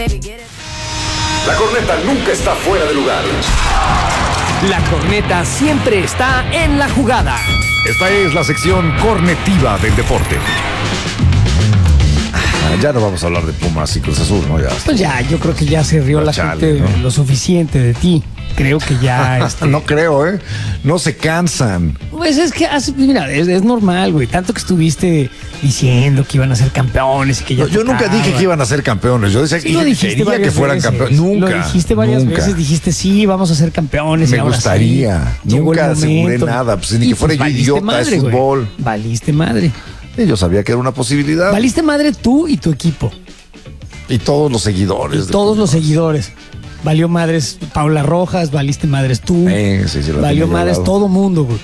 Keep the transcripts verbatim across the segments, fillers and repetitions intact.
La corneta nunca está fuera de lugar. La corneta siempre está en la jugada. Esta es la sección cornetiva del deporte. Ah, ya no vamos a hablar de Pumas y Cruz Azul, ¿no? Ya. Pues ya, yo creo que ya se rió la Chale, gente, ¿no? lo suficiente de ti. Creo que ya... Este... No creo, ¿eh? No se cansan. Pues es que, hace- mira, es, es normal, güey. Tanto que estuviste diciendo que iban a ser campeones y que ya No, yo nunca dije que iban a ser campeones. Yo decía Sí que lo dijiste quería varias que fueran veces. campeones. Nunca. Lo dijiste varias nunca. veces. Dijiste, sí, vamos a ser campeones. y Me ahora gustaría. sí, llegó el Nunca aseguré momento. nada. Pues ni Y que fuera yo valiste idiota, madre, es güey. fútbol. Valiste madre. Y yo sabía que era una posibilidad. Valiste madre tú y tu equipo. Y todos los seguidores. de Todos los Pumas. seguidores. Valió madres Paula Rojas, valiste madres tú. Eh, sí, sí, lo Valió tenía madres grabado. todo mundo, güey.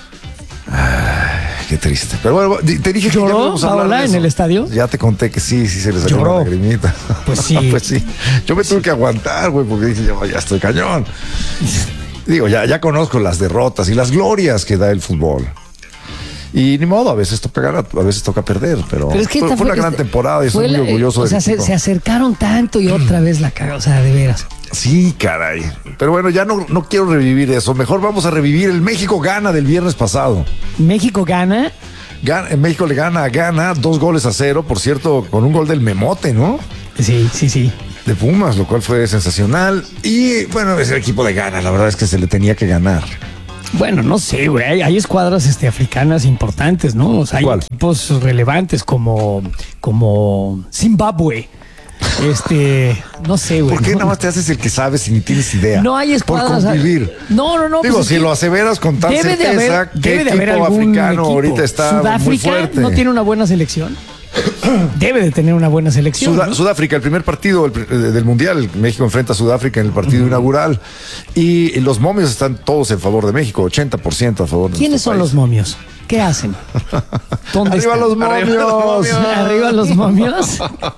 Qué triste. Pero bueno, di- te dije que ¿Lloró ya no íbamos a hablar Paola de en eso. el estadio? Ya te conté que sí, sí se le salió Lloró. una lagrimita. Pues sí. Pues sí. Yo me tuve que aguantar, güey, porque dije, ya, ya estoy cañón. Digo, ya, ya conozco las derrotas y las glorias que da el fútbol. Y ni modo, a veces toca ganar, a veces toca perder, pero, Pero es que fue, esta fue una fue- gran este- temporada y fue estoy muy la- orgulloso O del sea, se, equipo. se acercaron tanto y otra vez la caga. O sea, de veras. Sí, caray. Pero bueno, ya no, no quiero revivir eso. Mejor vamos a revivir el México gana del viernes pasado. México gana. Gana, en México le gana a Ghana dos goles a cero, por cierto, con un gol del Memote, ¿no? Sí, sí, sí. De Pumas, lo cual fue sensacional. Y bueno, es el equipo de Ghana, la verdad es que se le tenía que ganar. Bueno, no sé, güey. Hay, hay escuadras este, africanas importantes, ¿no? O sea, hay ¿Cuál? equipos relevantes como, como Zimbabue. Este, no sé, güey. ¿Por qué no, nada más te haces el que sabes y ni tienes idea? No hay escuadras. Por convivir. No, no, no. Digo, pues es si que lo aseveras con tal debe de certeza, haber, ¿qué debe de equipo haber algún africano equipo. ahorita está muy Sudáfrica fuerte? no tiene una buena selección. Debe de tener una buena selección. Sudá- ¿no? Sudáfrica, el primer partido el pr- eh, del Mundial, México enfrenta a Sudáfrica en el partido inaugural y los momios están todos en favor de México, ochenta por ciento a favor de ¿Quiénes nuestro son país. los momios? ¿Qué hacen? ¿Dónde ¡Arriba están? los momios! Arriba los momios.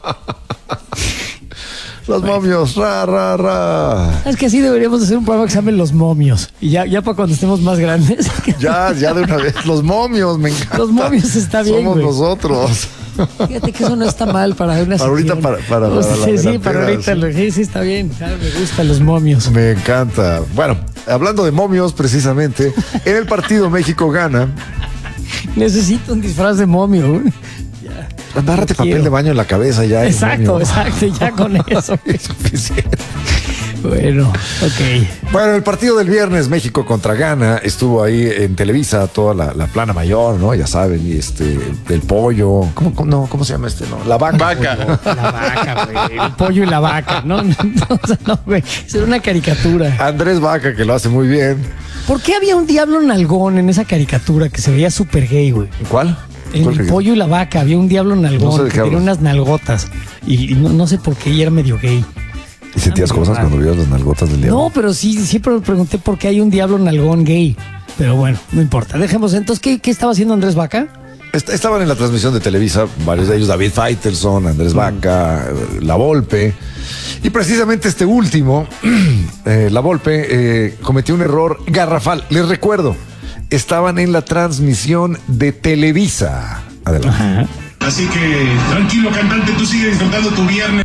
Los momios, ra, ra, ra. Es que así deberíamos hacer un programa que se llame Los Momios. Y ya, ya para cuando estemos más grandes. Ya, ya de una vez. Los momios, me encanta. Los momios está bien, Somos güey. nosotros. Fíjate que eso no está mal para una Para ahorita, sección. para- para- O sea, para la sí, sí, delantera, para ahorita. sí. lo- Sí, sí, está bien. Ah, me gustan los momios. Me encanta. Bueno, hablando de momios, precisamente, en el partido México gana. Necesito un disfraz de momio. güey. Agárrate Lo papel quiero. de baño en la cabeza ya. eres Exacto, momio. exacto. Ya con eso. Es suficiente. Bueno, ok. Bueno, el partido del viernes, México contra Ghana, estuvo ahí en Televisa, toda la, la plana mayor, ¿no? Ya saben, y este, el pollo. ¿Cómo, cómo, no, ¿cómo se llama este? No? La vaca. Vaca. La vaca, güey. El pollo y la vaca, ¿no? No, o sea, no, güey. Es una caricatura. Andrés Vaca, que lo hace muy bien. ¿Por qué había un diablo nalgón en esa caricatura que se veía súper gay, güey? ¿Cuál? En ¿Cuál el que- pollo y la vaca había un diablo nalgón No sé de que qué tenía hablas. unas nalgotas. Y, y no, no sé por qué, y era medio gay. ¿Y sentías Ah, cosas ah. cuando veías las nalgotas del diablo? No, pero sí, siempre me pregunté por qué hay un diablo nalgón gay. Pero bueno, no importa. Dejemos. Entonces, ¿qué, qué estaba haciendo Andrés Vaca? Est- Estaban en la transmisión de Televisa, varios de ellos, David Faitelson, Andrés Mm. Vaca, eh, La Volpe. Y precisamente este último, eh, La Volpe, eh, cometió un error garrafal. Les recuerdo, estaban en la transmisión de Televisa. Adelante. Ajá. Así que tranquilo, cantante, tú sigues disfrutando tu viernes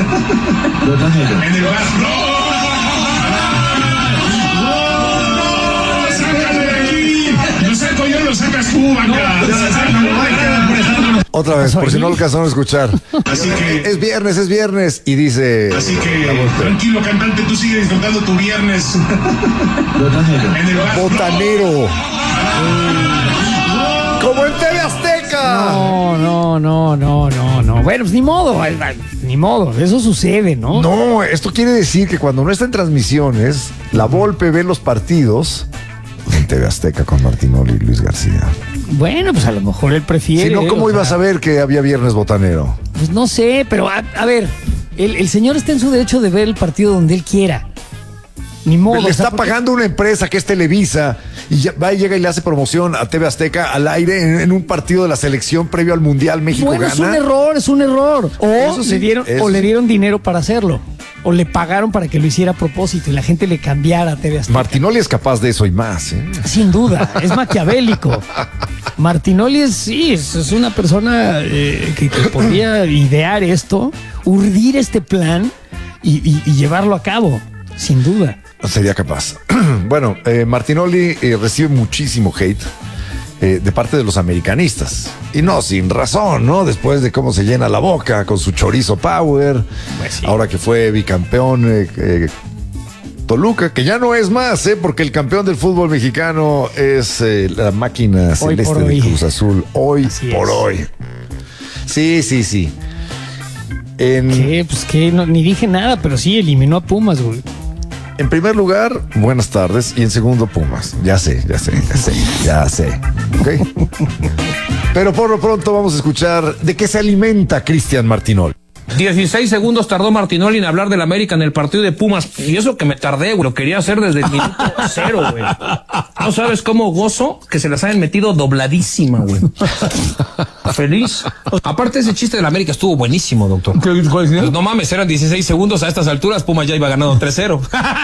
en el bar. ¡No! ¡No! ¡Sácalo de aquí! Lo saco yo, lo sacas tú, vaca. Otra vez, por si no alcanzaron a escuchar. Así que, Es viernes, es viernes. Y dice... así que La Volpe, tranquilo, cantante, tú sigues disfrutando tu viernes en el bar. botanero. Como en T V Azteca. No, no, no, no, no, no. Bueno, pues ni modo, ay, ay, ni modo. Eso sucede, ¿no? No, esto quiere decir que cuando no está en transmisiones, La Volpe ve los partidos en T V Azteca con Martinoli y Luis García. Bueno, pues a lo mejor él prefiere. Si no, ¿cómo o iba a sea, saber que había viernes botanero? Pues no sé, pero a, a ver, el, el señor está en su derecho de ver el partido donde él quiera. Ni modo. Le o sea, está porque- pagando una empresa que es Televisa y ya va y llega y le hace promoción a T V Azteca al aire en, en un partido de la selección previo al Mundial México Bueno, es un gana. error, es un error. O, Eso sí, le dieron, eso o le sí. dieron dinero para hacerlo. O le pagaron para que lo hiciera a propósito y la gente le cambiara a T V Azteca. Martinoli es capaz de eso y más. ¿eh? Sin duda, es maquiavélico. Martinoli es, sí, es, es una persona eh, que, que podría idear esto, urdir este plan y, y, y llevarlo a cabo, sin duda. Sería capaz. Bueno, eh, Martinoli eh, recibe muchísimo hate eh, de parte de los americanistas. Y no sin razón, ¿no? Después de cómo se llena la boca con su chorizo power. Pues sí. Ahora que fue bicampeón eh, eh, Toluca, que ya no es más, ¿eh? Porque el campeón del fútbol mexicano es eh, la máquina Hoy celeste por de hoy. Cruz Azul. Hoy Así por es. hoy. Sí, sí, sí. En, Que, pues que no, ni dije nada, pero sí eliminó a Pumas, güey. en primer lugar, buenas tardes. Y en segundo, Pumas. Ya sé, ya sé, ya sé, ya sé. ¿Ok? Pero por lo pronto vamos a escuchar de qué se alimenta Cristian Martinoli. dieciséis segundos tardó Martinoli en hablar del América en el partido de Pumas. Y eso que me tardé, güey. Lo quería hacer desde el minuto cero, güey. No sabes cómo gozo que se las hayan metido dobladísima, güey. Feliz. Aparte, ese chiste del América estuvo buenísimo, doctor. Pues no mames, eran dieciséis segundos. A estas alturas, Pumas ya iba ganando tres cero.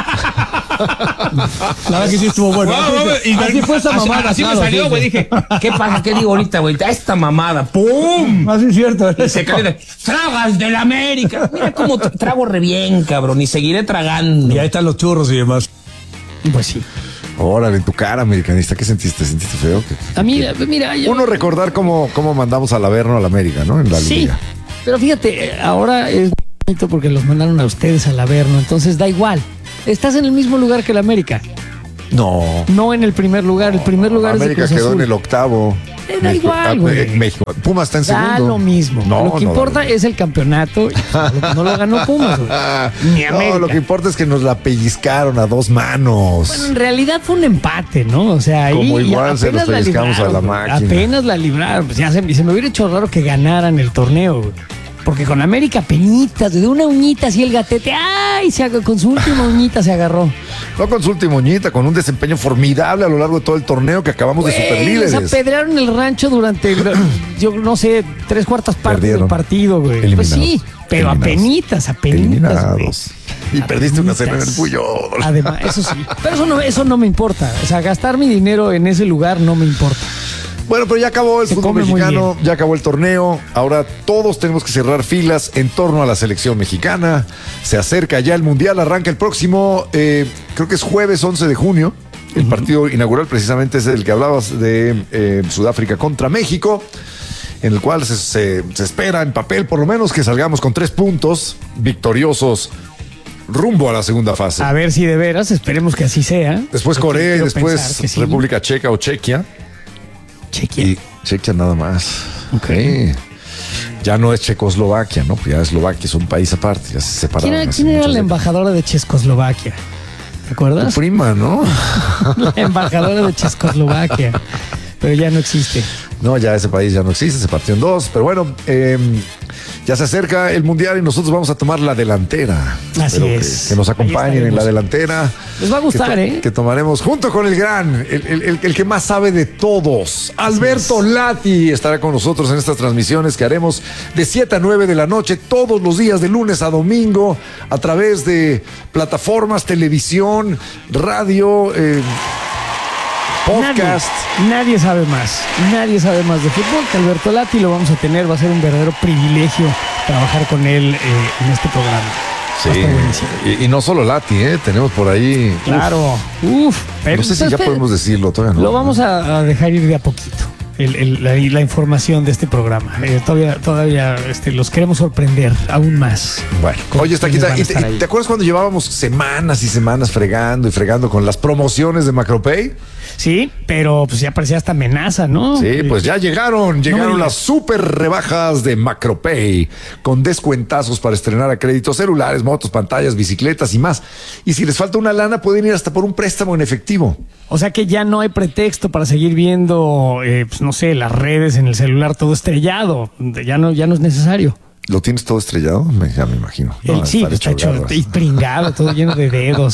La verdad que sí estuvo bueno. No, no, y Así fue esa así- mamada. Así me claro, salió, sí, güey. sí. Dije, ¿qué pasa? ¿Qué digo ahorita, güey? A esta mamada. ¡Pum! Así es cierto. Y se calienta. Tragas del América. Mira cómo tra- trago re bien, cabrón. Y seguiré tragando. Y ahí están los churros y demás. Pues sí. Órale, en tu cara, americanista, ¿qué sentiste? ¿Sentiste feo? ¿Qué- A mí, mira, yo- Uno, recordar cómo, cómo mandamos al Averno a la América, ¿no? En la sí, liga. pero fíjate, eh, ahora es bonito porque los mandaron a ustedes al Averno, entonces da igual. Estás en el mismo lugar que el América, No. no en el primer lugar. El primer lugar América es de Cruz quedó Azul. en el octavo. Eh, da igual, ah, güey. eh, México. Pumas está en Da segundo. lo mismo. No, lo que no, importa no. es el campeonato. No, no lo ganó Pumas, güey. Ni América. No, lo que importa es que nos la pellizcaron a dos manos. Bueno, en realidad fue un empate, ¿no? O sea, ahí Como y igual se apenas los la pellizcamos a la libraron, güey. máquina. Apenas la libraron. Pues ya se, se me hubiera hecho raro que ganaran el torneo, güey. Porque con América penitas, de una uñita así el gatete, ¡ay! Se ag- con su última uñita se agarró. No con su última uñita, con un desempeño formidable a lo largo de todo el torneo que acabamos de Güey, superlíderes. les apedrearon el rancho durante, yo no sé, tres cuartas partes Perdieron. del partido, güey. Eliminados. Pues sí, pero Eliminados. apenitas, apenitas, güey. Eliminados. Y perdiste una cena en el Puyol. Además, eso sí. Pero eso no, eso no me importa. O sea, gastar mi dinero en ese lugar no me importa. Bueno, pero ya acabó el Se fútbol come muy mexicano, bien. ya acabó el torneo. Ahora todos tenemos que cerrar filas en torno a la selección mexicana. Se acerca ya el Mundial, arranca el próximo, eh, creo que es jueves once de junio. El partido inaugural precisamente es el que hablabas de eh, Sudáfrica contra México, en el cual se, se- se espera en papel por lo menos que salgamos con tres puntos victoriosos rumbo a la segunda fase. A ver si de veras, esperemos que así sea. Después Yo Corea y quiero después pensar que sí. República Checa o Chequia. Chequia. Y Chequia nada más. Ok. Ya no es Checoslovaquia, ¿no? Ya Eslovaquia es un país aparte, ya se separaron. ¿Quién, era- hace quién era muchos la años. embajadora de Checoslovaquia? ¿Te Tu acuerdas? prima, ¿no? La embajadora de Checoslovaquia. Pero ya no existe. No, ya ese país ya no existe, se partió en dos. Pero bueno, eh, ya se acerca el Mundial y nosotros vamos a tomar la delantera. Así Espero que- es. Que, nos Ahí acompañen en la estaremos. delantera. Les va a gustar, que to- ¿eh? Que tomaremos junto con el gran, el, el- el- el que más sabe de todos, Alberto Lati, estará con nosotros en estas transmisiones que haremos de siete a nueve de la noche todos los días, de lunes a domingo, a través de plataformas, televisión, radio, eh, podcast. Nadie, nadie sabe más. Nadie sabe más de fútbol que Alberto Lati. Lo vamos a tener. Va a ser un verdadero privilegio trabajar con él eh, en este programa. Sí, Va a estar buenísimo. y, y no solo Lati, ¿eh? Tenemos por ahí. uf, Claro. Uf. pero- no sé si ya espera, podemos decirlo, todavía no. Lo vamos a, a dejar ir de a poquito. El- el- la, la información de este programa. Eh, todavía todavía este, los queremos sorprender aún más. Bueno, Con oye, está aquí. quienes van a ¿Y te, estar y ahí. te acuerdas cuando llevábamos semanas y semanas fregando y fregando con las promociones de Macropay? Sí, pero pues ya parecía hasta amenaza, ¿no? Sí, pues ya llegaron, llegaron digas. las super rebajas de Macropay con descuentazos para estrenar a crédito celulares, motos, pantallas, bicicletas y más. Y si les falta una lana, pueden ir hasta por un préstamo en efectivo. O sea que ya no hay pretexto para seguir viendo, eh, pues no sé, las redes en el celular todo estrellado. Ya no, ya no es necesario. ¿Lo tienes todo estrellado? Me, ya me imagino. El, No, sí, estar está hecho garras. y pringado, todo lleno de dedos.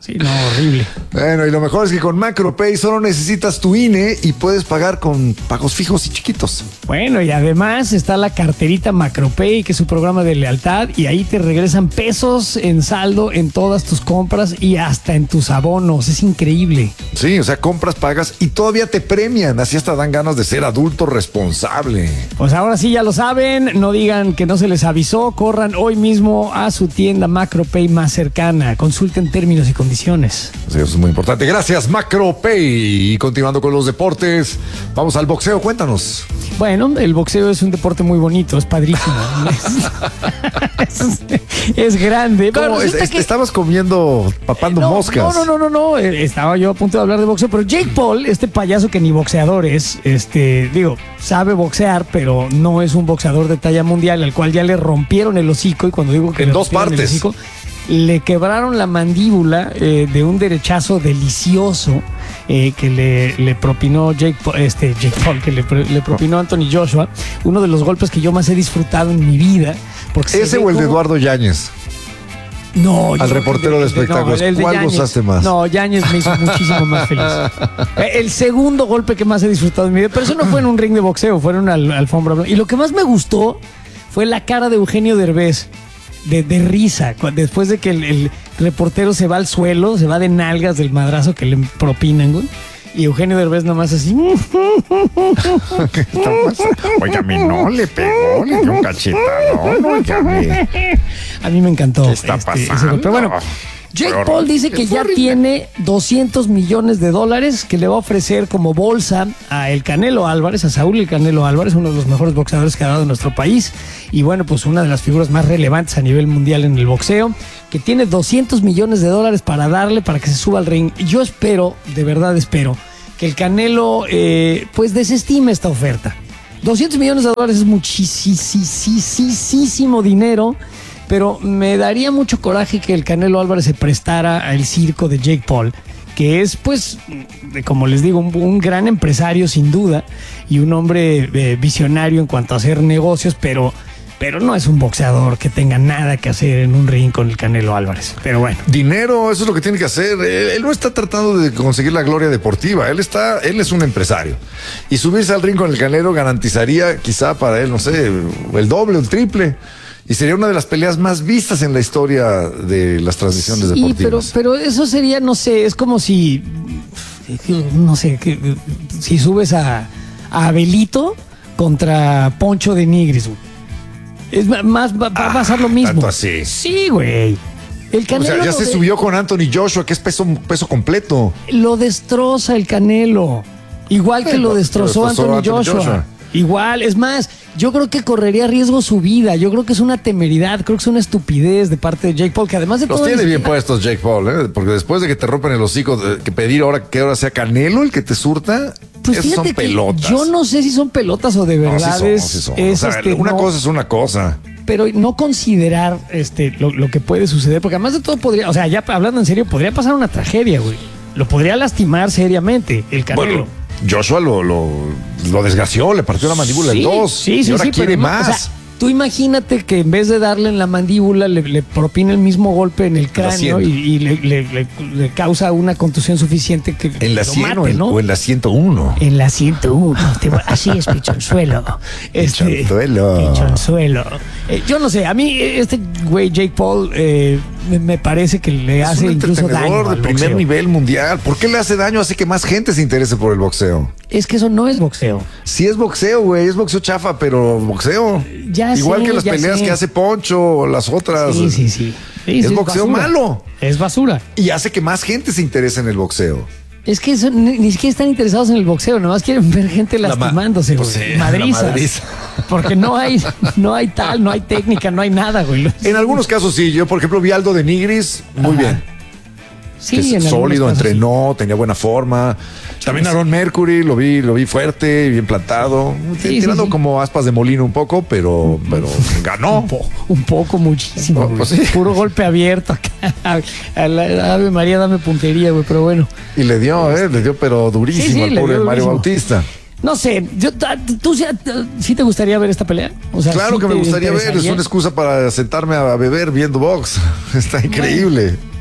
Sí, no, horrible. Bueno, y lo mejor es que con MacroPay solo necesitas tu I N E y puedes pagar con pagos fijos y chiquitos. Bueno, y además está la carterita MacroPay, que es su programa de lealtad, y ahí te regresan pesos en saldo en todas tus compras y hasta en tus abonos. Es increíble. Sí, o sea, compras, pagas y todavía te premian. Así hasta dan ganas de ser adulto responsable. Pues ahora sí ya lo saben, no digan que no se les avisó, corran hoy mismo a su tienda MacroPay más cercana, consulten términos y condiciones. Sí, eso es muy importante. Gracias, MacroPay. Y continuando con los deportes, vamos al boxeo. Cuéntanos. Bueno, el boxeo es un deporte muy bonito, es padrísimo. es, es, es grande. ¿Cómo? Pero Es, es, que... Estabas comiendo, papando no, moscas. No, no, no, no, no. Estaba yo a punto de hablar de boxeo, pero Jake Paul, este payaso que ni boxeador es, este, digo, sabe boxear, pero no es un boxeador de talla mundial, al cual ya le rompieron el hocico, y cuando digo que en le dos rompieron el partes. hocico, le quebraron la mandíbula eh, de un derechazo delicioso eh, que le, le propinó Jake, este, Jake Paul, que le, le propinó Anthony Joshua. Uno de los golpes que yo más he disfrutado en mi vida. Porque ¿Ese o el de como... Eduardo Yáñez? No, al reportero de, de espectáculos. No, el de ¿Cuál Yáñez, gozaste más? No, Yáñez me hizo muchísimo más feliz. El segundo golpe que más he disfrutado en mi vida, pero eso no fue en un ring de boxeo, fue en una alfombra blanca. Y lo que más me gustó fue la cara de Eugenio Derbez. De, de risa, después de que el, el reportero se va al suelo, se va de nalgas del madrazo que le propinan, güey. Y Eugenio Derbez nomás así. Óigame, no le pegó, le dio un cachetadón, óigame. A mí me encantó. ¿Qué está este, pasando? Ese golpe. Bueno, Jake Paul dice que ya tiene doscientos millones de dólares que le va a ofrecer como bolsa a el Canelo Álvarez, a Saúl el Canelo Álvarez, uno de los mejores boxeadores que ha dado nuestro país, y bueno, pues una de las figuras más relevantes a nivel mundial en el boxeo, que tiene doscientos millones de dólares para darle para que se suba al ring. Yo espero, de verdad espero, que el Canelo eh, pues desestime esta oferta. doscientos millones de dólares es muchísimo dinero, pero me daría mucho coraje que el Canelo Álvarez se prestara al circo de Jake Paul, que es, pues, como les digo, un, un gran empresario sin duda y un hombre eh, visionario en cuanto a hacer negocios, pero, pero no es un boxeador que tenga nada que hacer en un ring con el Canelo Álvarez. Pero bueno. Dinero, eso es lo que tiene que hacer. Él, él no está tratando de conseguir la gloria deportiva. Él está, él es un empresario. Y subirse al ring con el Canelo garantizaría quizá para él, no sé, el doble o el triple. Y sería una de las peleas más vistas en la historia de las transmisiones sí, deportivas. Pero, pero eso sería, no sé, es como si, no sé, que, si subes a, a Abelito contra Poncho de Nigris. Es más, va, va a pasar lo mismo. ¿Tanto así? Sí, güey. El Canelo. O sea, ya se de... subió con Anthony Joshua, que es peso, peso completo. Lo destroza el Canelo. Igual que sí, lo destrozó, destrozó Anthony, Anthony Joshua. Joshua. Igual, es más, yo creo que correría riesgo su vida. Yo creo que es una temeridad, creo que es una estupidez de parte de Jake Paul, que además de Los todo... tiene es... bien puestos Jake Paul, ¿eh? Porque después de que te rompen el hocico, que pedir ahora que ahora sea Canelo el que te surta, pues esos son pelotas. Yo no sé si son pelotas o de verdad no, sí son, es... sí son. es o sea, este, una no, cosa es una cosa. Pero no considerar este lo, lo que puede suceder, porque además de todo podría, o sea, ya hablando en serio, podría pasar una tragedia, güey. Lo podría lastimar seriamente el Canelo. Bueno, Joshua lo, lo, lo desgració, le partió la mandíbula sí, en dos. Sí, sí, y ahora sí, quiere pero más. No, o sea, tú imagínate que en vez de darle en la mandíbula, le, le propina el mismo golpe en el cráneo y, y le, le, le, le causa una contusión suficiente que en la lo cien mate, ¿no? O en la ciento uno. En la ciento uno. Así es, pichonzuelo. Este, pichonzuelo. Pichonzuelo. Eh, yo no sé, a mí este güey Jake Paul eh, me, me parece que le es hace un incluso daño de al primer boxeo. nivel mundial. ¿Por qué le hace daño? Hace que más gente se interese por el boxeo. Es que eso no es boxeo. Sí es boxeo, güey. Es boxeo chafa, pero boxeo. Ya Igual sé, que las ya peleas sé. que hace Poncho o las otras. Sí, sí, sí. sí es sí, boxeo basura. malo. Es basura. Y hace que más gente se interese en el boxeo. Es que eso, ni, ni siquiera están interesados en el boxeo, nomás quieren ver gente La lastimándose, ma- güey. pues sí, Madrizas. la madriza. Porque no hay, no hay tal, no hay técnica, no hay nada, güey. En algunos casos sí. Yo, por ejemplo, vi a Aldo de Nigris muy Ajá. bien. Sí, Que es en sólido, algunos casos, entrenó, tenía buena forma. También Aaron Mercury, lo vi, lo vi fuerte, bien plantado. Sí, tirando sí, sí. como aspas de molino un poco, pero, pero ganó. Un, po- un poco, muchísimo. Oh, güey. pues sí. Puro golpe abierto acá. A la Ave María, dame puntería, güey, pero bueno. Y le dio, eh, le dio, pero durísimo Sí, sí, al le pobre dio Mario durísimo. Bautista. No sé, yo, ta- tú sí, sí te gustaría ver esta pelea. O sea, Claro ¿sí que me te gustaría ver, es interesaría? una excusa para sentarme a beber viendo box. Está increíble.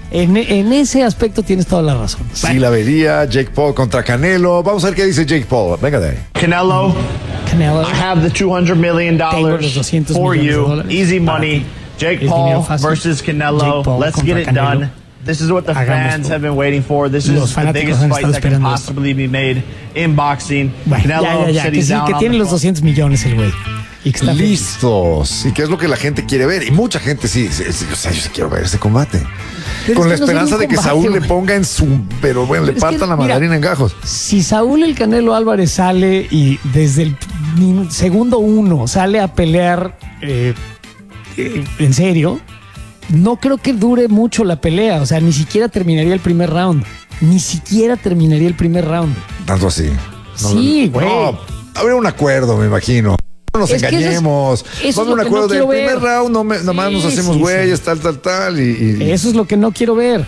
En, en ese aspecto tienes toda la razón. Sí, Bueno, la vería. Jake Paul contra Canelo. Vamos a ver qué dice Jake Paul. Venga de ahí. Canelo, Canelo, I have the two hundred million Tengo los dollars doscientos for millones de you. dólares Easy para money. ti. Jake Es Paul dinero fácil. versus Canelo. Jake Paul Let's contra get it Canelo. done. This is what the Hagamos fans todo. have been waiting for. This Los is the fanáticos biggest han fight estado that can esperando esto. possibly be made in boxing. bueno, Canelo ya, ya, ya, said que he's sí, down que on tiene the los phone. doscientos millones el güey. Y que está feliz. Listos. Y qué es lo que la gente quiere ver. Y mucha gente sí. sí, sí, o sea, yo sí quiero ver ese combate. Pero Con es la que no esperanza sería de un que combate, Saúl le güey. ponga en su. Pero bueno, le Es que, partan la mira, mandarina en gajos. Si Saúl el Canelo Álvarez sale y desde el min- segundo uno sale a pelear eh, eh, en serio, no creo que dure mucho la pelea. O sea, ni siquiera terminaría el primer round. Ni siquiera terminaría el primer round. Tanto así. Sí, güey. No, habría un acuerdo, me imagino. No nos Es que eso es- engañemos. eso es Va a haber lo un que no acuerdo del quiero primer ver. round, no me- nada más Sí, nos hacemos sí, güeyes, sí. tal, tal, tal. Y, y- Eso es lo que no quiero ver.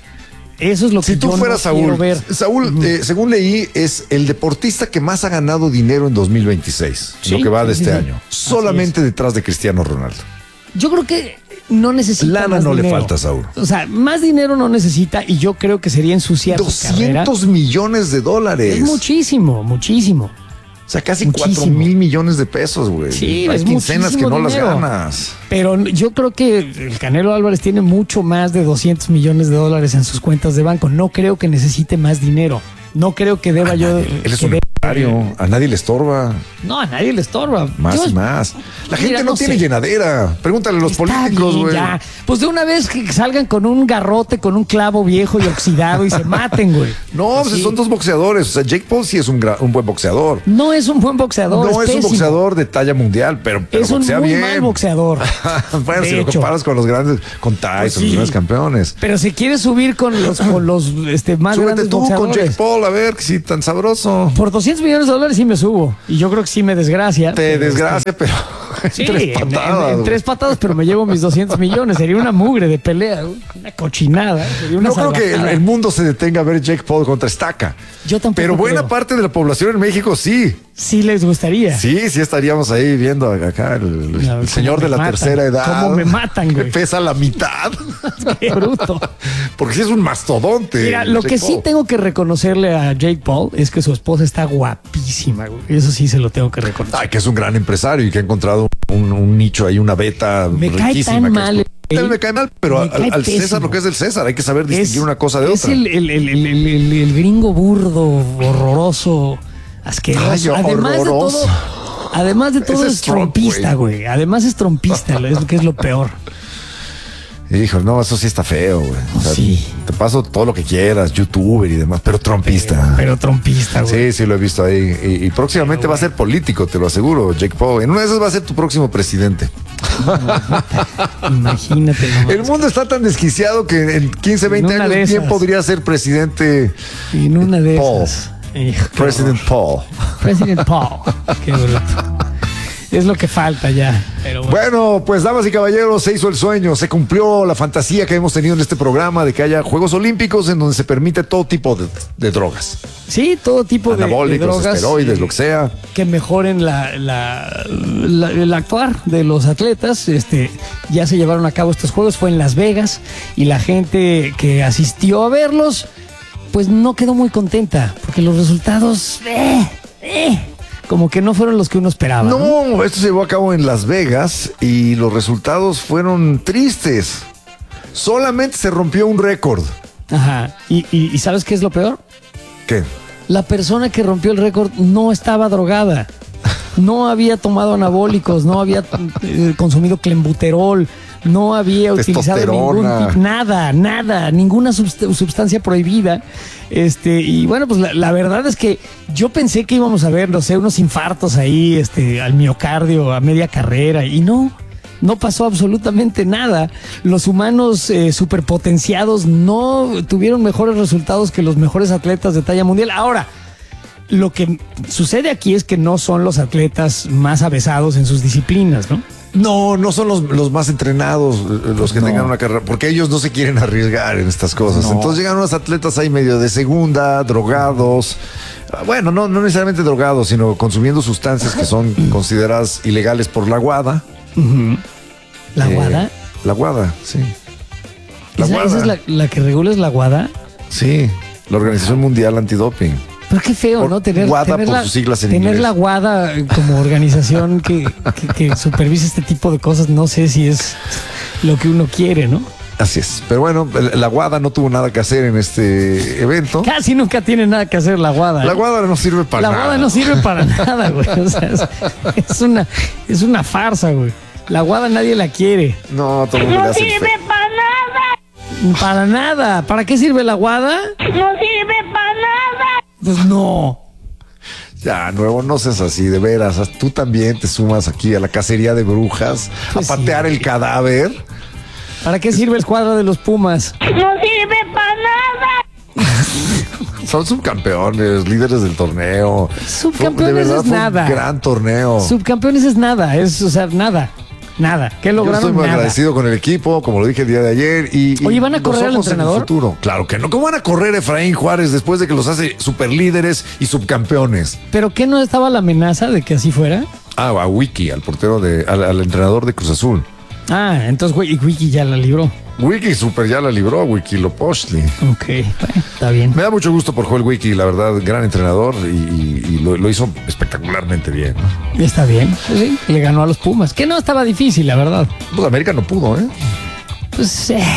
Eso es lo que Si tú yo fueras no quiero Saúl, ver. Saúl, eh, según leí, es el deportista que más ha ganado dinero en dos mil veintiséis, Sí, lo que va de sí, este sí. año. Así Solamente detrás de Cristiano Ronaldo. Yo creo que no necesita Lana más no le dinero. falta a Saúl. O sea, más dinero no necesita y yo creo que sería ensuciar su carrera. doscientos millones de dólares. Es muchísimo, muchísimo. O sea, casi muchísimo. cuatro mil millones de pesos, güey. Sí, Hay es quincenas que muchísimo no dinero. las ganas. Pero yo creo que el Canelo Álvarez tiene mucho más de doscientos millones de dólares en sus cuentas de banco. No creo que necesite más dinero. No creo que deba yo... Él es que un de- empresario. A nadie le estorba. No, a nadie le estorba. Más Yo- y más. La gente Mira, no, no tiene sé. llenadera. Pregúntale a los Está políticos, bien, güey. ya. Pues de una vez que salgan con un garrote, con un clavo viejo y oxidado y se maten, güey. No, pues Sí. son dos boxeadores. O sea, Jake Paul sí es un, gra- un buen boxeador. No es un buen boxeador. No es, un pésimo. boxeador de talla mundial, pero, pero Es un boxea muy bien. mal boxeador. Bueno, De si lo hecho. comparas con los grandes, con Tyson, Pues sí. los grandes campeones. Pero si quieres subir con los, con los este, más Súbete grandes tú con boxeadores. Jake Paul, a ver, si tan sabroso. Por doscientos millones de dólares sí me subo. Y yo creo que sí me desgracia. Te pero, desgracia, pero este, en Sí, tres en- patadas. en, en güey. tres patadas, pero me llevo mis doscientos millones. Sería una mugre de pelea, güey. Una cochinada. Sería una No creo que el, salvajada. el mundo se detenga a ver Jake Paul contra Estaca. Yo tampoco Pero buena creo. parte de la población en México sí. Sí les gustaría. Sí, sí estaríamos ahí viendo acá el, el A ver, señor cómo de me la matan. tercera edad. Cómo me matan, güey. Que pesa la mitad. Qué bruto. Porque sí es un mastodonte. Mira, lo Jake que sí Paul. tengo que reconocerle a Jake Paul es que su esposa está guapísima, güey. Eso sí se lo tengo que reconocer. Ay, que es un gran empresario y que ha encontrado un, un nicho ahí, una beta Me cae riquísima. tan que mal, explota. güey. Me cae mal, pero Me al, cae al César pésimo. lo que es del César, hay que saber Es, distinguir una cosa de es otra. el, el, el, el, el- el- el gringo burdo, horroroso, asqueroso. Ay, además horroroso. de todo, además de todo Ese es es Trump, trompista, güey. Además es trompista, lo- es lo que es lo peor. Hijo, no, eso sí está feo, güey. O sea, Sí. te paso todo lo que quieras, youtuber y demás, pero trompista. Pero trompista, güey. Sí, sí, lo he visto ahí. Y, y próximamente va a ser político, te lo aseguro, Jake Paul. En una de esas va a ser tu próximo presidente. Imagínate nomás. El mundo está tan desquiciado que en quince, veinte En una de años, ¿quién esas. podría ser presidente? En una de Paul. esas. Hijo, qué President Paul. President Paul. Qué bruto. Es lo que falta ya. Pero bueno. Bueno, pues damas y caballeros, se hizo el sueño, se cumplió la fantasía que hemos tenido en este programa de que haya Juegos Olímpicos en donde se permite todo tipo de, de drogas. Sí, todo tipo de, de Anabólicos, drogas. esteroides, eh, lo que sea. Que mejoren la, la- la- el actuar de los atletas. Este, ya se llevaron a cabo estos juegos, fue en Las Vegas y la gente que asistió a verlos, pues no quedó muy contenta porque los resultados, eh, eh, como que no fueron los que uno esperaba. ¿no? No, esto se llevó a cabo en Las Vegas y los resultados fueron tristes. Solamente se rompió un récord. Ajá. ¿Y, y, y sabes qué es lo peor? ¿Qué? La persona que rompió el récord no estaba drogada. No había tomado anabólicos, no había eh, consumido clenbuterol, no había utilizado ningún Testosterona. tipo, nada, nada, ninguna subst- sustancia prohibida. Este, y bueno, pues la, la verdad es que yo pensé que íbamos a ver, no sé, unos infartos ahí, este, al miocardio, a media carrera, y no. No pasó absolutamente nada. Los humanos eh, superpotenciados no tuvieron mejores resultados que los mejores atletas de talla mundial. Ahora, lo que sucede aquí es que no son los atletas más avesados en sus disciplinas, ¿no? No, no son los, los más entrenados eh, los que No. tengan una carrera, porque ellos no se quieren arriesgar en estas cosas. No. Entonces llegan unos atletas ahí medio de segunda, drogados. Bueno, no, no necesariamente drogados, sino consumiendo sustancias que son consideradas ilegales por la WADA. La Eh, guada. La WADA, sí. La ¿Esa, WADA. esa es la, la que regula es la WADA? Sí, la Organización Mundial Antidoping. Pero qué feo, Por- ¿no? Tener, WADA tener por la, sus siglas en tener inglés. la WADA como organización que, que, que supervisa este tipo de cosas, no sé si es lo que uno quiere, ¿no? Así es. Pero bueno, el- la WADA no tuvo nada que hacer en este evento. Casi nunca tiene nada que hacer la WADA. La ¿eh? WADA no sirve para La nada. WADA no sirve para nada, güey. O sea, es, es una, es una farsa, güey. La WADA nadie la quiere. No, todo el mundo le hace el sirve feo. para nada. Para nada. ¿Para qué sirve la WADA? No sirve para nada. Pues no. Ya, nuevo, no seas así, de veras. Tú también te sumas aquí a la cacería de brujas, Pues a patear sí. el cadáver. ¿Para qué sirve el cuadro de los Pumas? No sirve para nada. Son subcampeones, líderes del torneo. Subcampeones De verdad, es fue un nada. gran torneo. Subcampeones es nada. Es, o sea, nada. Nada. ¿Qué Yo lograron? estoy muy Nada. agradecido con el equipo, como lo dije el día de ayer. Y, y Oye, ¿van a los correr al ojos en el entrenador? futuro. Claro que no. ¿Cómo van a correr Efraín Juárez después de que los hace superlíderes y subcampeones? ¿Pero qué no estaba la amenaza de que así fuera? Ah, a Wiki, al portero de, al, al entrenador de Cruz Azul. Ah, entonces, güey, y Wiki ya la libró. Wiki super ya la libró, Wiki Lopochtli. Ok, bueno, está bien. Me da mucho gusto por Joel Wiki, la verdad, gran entrenador y, y- y lo, lo hizo espectacularmente bien, ¿no? Está bien. Pues sí, le ganó a los Pumas. Que no estaba difícil, la verdad. Pues América no pudo, ¿eh? Pues. eh,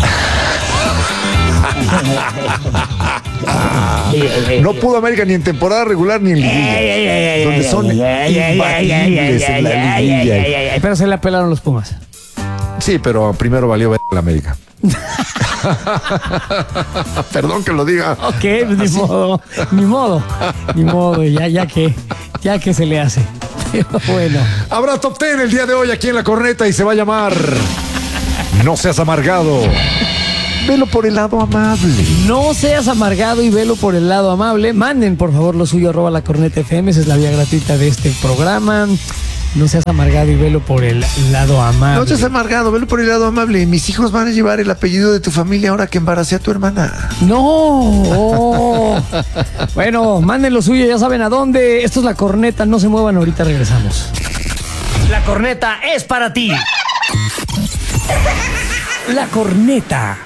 No pudo América ni en temporada regular ni en liguilla. Donde son imbatibles en la liguilla. Pero se le apelaron los Pumas. Sí, pero primero valió ver la América. Perdón que lo diga. Ok, pues ni modo, ni modo, ni modo, ya, ya que, ya que se le hace. Pero bueno, Habrá top ten el día de hoy aquí en La Corneta y se va a llamar No seas amargado. Velo por el lado amable. no seas amargado y velo por el lado amable. Manden, por favor, lo suyo, arroba la corneta F M, esa es la vía gratuita de este programa. No seas amargado y velo por el lado amable. No seas amargado, velo por el lado amable. Mis hijos van a llevar el apellido de tu familia ahora que embaracé a tu hermana. No. Bueno, manden lo suyo, ya saben a dónde. Esto es La Corneta, no se muevan, ahorita regresamos. La Corneta es para ti. La Corneta.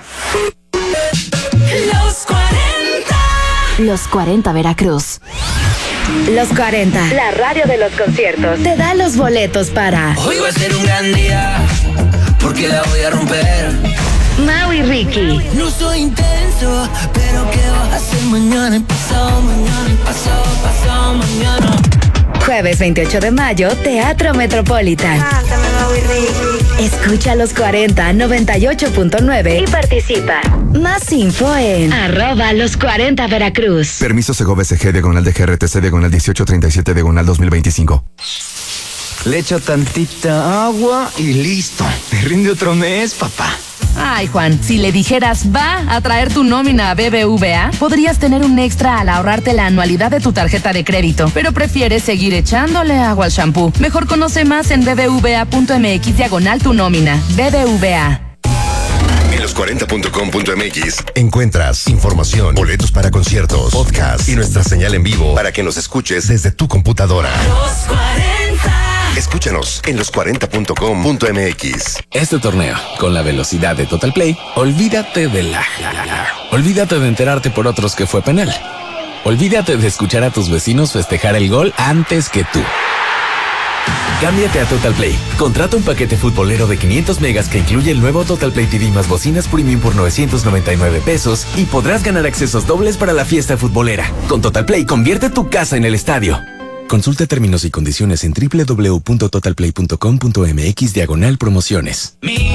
Los cuarenta. Los cuarenta Veracruz. Los cuarenta. La radio de los conciertos. Te da los boletos para Hoy va a ser un gran día, porque la voy a romper. Mau y Ricky. No soy intenso, pero ¿qué vas a hacer mañana? Pasado mañana, pasado, pasado mañana. Jueves veintiocho de mayo, Teatro Metropolitan. Cántame, Mau y Ricky. Escucha los cuarenta noventa y ocho punto nueve y participa. Más info en arroba los cuarenta Veracruz. Permiso Segov S G, diagonal de G R T C, diagonal dieciocho treinta y siete, diagonal dos mil veinticinco. Le echo tantita agua y listo. Te rinde otro mes, papá. Ay, Juan, si le dijeras va a traer tu nómina a B B V A, podrías tener un extra al ahorrarte la anualidad de tu tarjeta de crédito, pero prefieres seguir echándole agua al shampoo. Mejor conoce más en bbva.mx diagonal tu nómina. B B V A. En los cuarenta punto com punto m x encuentras información, boletos para conciertos, podcast y nuestra señal en vivo para que nos escuches desde tu computadora. Los cuarenta. Escúchanos en los cuarenta punto com punto m x. Este torneo, con la velocidad de Total Play, olvídate de la... Olvídate de enterarte por otros que fue penal. Olvídate de escuchar a tus vecinos festejar el gol antes que tú. Cámbiate a Total Play. Contrata un paquete futbolero de quinientos megas que incluye el nuevo Total Play T V más bocinas premium por novecientos noventa y nueve pesos y podrás ganar accesos dobles para la fiesta futbolera. Con Total Play, convierte tu casa en el estadio. Consulta términos y condiciones en doble u doble u doble u punto total play punto com punto m x diagonal promociones.